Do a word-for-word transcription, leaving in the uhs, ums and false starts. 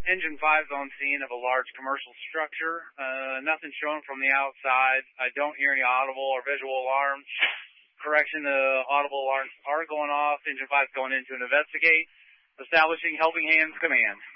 Engine five's on scene of a large commercial structure. Uh, nothing shown from the outside. I don't hear any audible or visual alarms. Correction, the audible alarms are going off. Engine five's going in to investigate. Establishing Helping Hands Command.